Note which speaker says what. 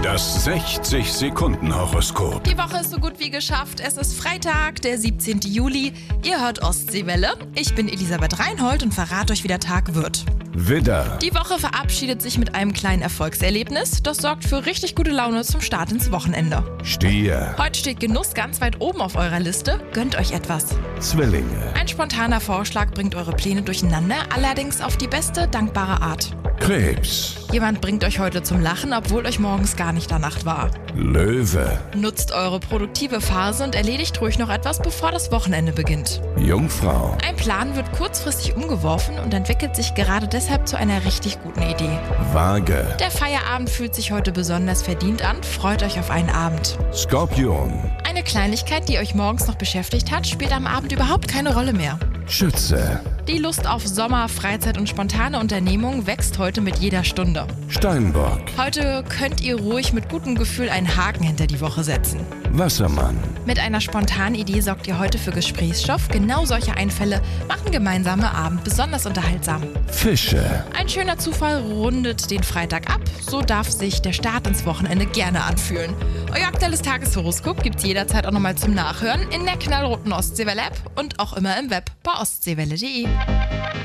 Speaker 1: Das 60-Sekunden-Horoskop.
Speaker 2: Die Woche ist so gut wie geschafft. Es ist Freitag, der 17. Juli. Ihr hört Ostseewelle. Ich bin Elisabeth Reinhold und verrate euch, wie der Tag wird.
Speaker 1: Widder,
Speaker 2: Die Woche verabschiedet sich mit einem kleinen Erfolgserlebnis. Das sorgt für richtig gute Laune zum Start ins Wochenende.
Speaker 1: Stier,
Speaker 2: Heute steht Genuss ganz weit oben auf eurer Liste. Gönnt euch etwas.
Speaker 1: Zwillinge,
Speaker 2: Ein spontaner Vorschlag bringt eure Pläne durcheinander, allerdings auf die beste, dankbare Art.
Speaker 1: Krebs,
Speaker 2: Jemand bringt euch heute zum Lachen, obwohl euch morgens gar nicht danach war.
Speaker 1: Löwe,
Speaker 2: Nutzt eure produktive Phase und erledigt ruhig noch etwas, bevor das Wochenende beginnt.
Speaker 1: Jungfrau,
Speaker 2: Ein Plan wird kurzfristig umgeworfen und entwickelt sich gerade deshalb zu einer richtig guten Idee.
Speaker 1: Waage,
Speaker 2: Der Feierabend fühlt sich heute besonders verdient an, freut euch auf einen Abend.
Speaker 1: Skorpion,
Speaker 2: Eine Kleinigkeit, die euch morgens noch beschäftigt hat, spielt am Abend überhaupt keine Rolle mehr.
Speaker 1: Schütze,
Speaker 2: Die Lust auf Sommer, Freizeit und spontane Unternehmungen wächst heute mit jeder Stunde.
Speaker 1: Steinbock,
Speaker 2: Heute könnt ihr ruhig mit gutem Gefühl einen Haken hinter die Woche setzen.
Speaker 1: Wassermann,
Speaker 2: Mit einer spontanen Idee sorgt ihr heute für Gesprächsstoff. Genau solche Einfälle machen gemeinsame Abend besonders unterhaltsam.
Speaker 1: Fische,
Speaker 2: Ein schöner Zufall rundet den Freitag ab. So darf sich der Start ins Wochenende gerne anfühlen. Euer aktuelles Tageshoroskop gibt's jederzeit auch nochmal zum Nachhören in der knallroten Ostseewelle-App und auch immer im Web bei ostseewelle.de.